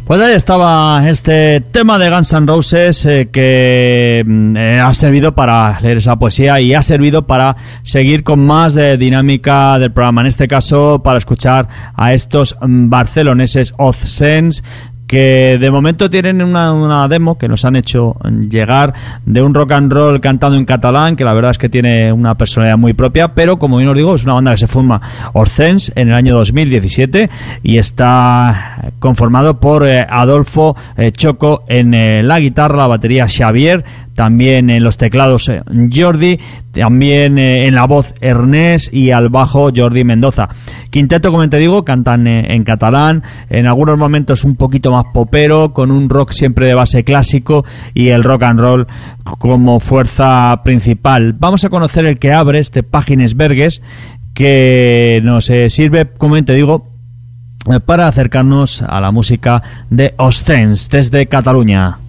Pues ahí estaba este tema de Guns N' Roses que ha servido para leer esa poesía y ha servido para seguir con más dinámica del programa. En este caso, para escuchar a estos barceloneses Odd Sense, que de momento tienen una demo que nos han hecho llegar de un rock and roll cantado en catalán, que la verdad es que tiene una personalidad muy propia, pero como bien os digo, es una banda que se forma Orsens en el año 2017 y está conformado por Adolfo Choco en la guitarra, la batería Xavier, también en los teclados Jordi, también en la voz Ernest y al bajo Jordi Mendoza. Quinteto, como te digo, cantan en catalán, en algunos momentos un poquito más popero, con un rock siempre de base clásico y el rock and roll como fuerza principal. Vamos a conocer el que abre este Págines Verges, que nos sirve, como te digo, para acercarnos a la música de Ossens desde Cataluña.